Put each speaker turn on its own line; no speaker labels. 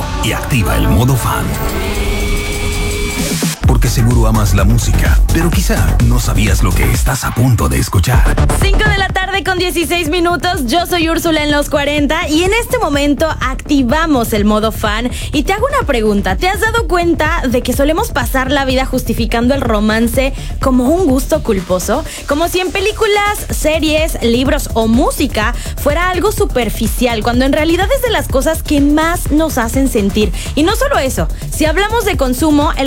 y activa el modo fan. Porque seguro amas la música, pero quizá no sabías lo que estás a punto de escuchar.
5 de la tarde con 16 minutos, yo soy Úrsula en los 40 y en este momento activamos el modo fan y te hago una pregunta. ¿Te has dado cuenta de que solemos pasar la vida justificando el romance como un gusto culposo? Como si en películas, series, libros o música fuera algo superficial, cuando en realidad es de las cosas que más nos hacen sentir. Y no solo eso, si hablamos de consumo, el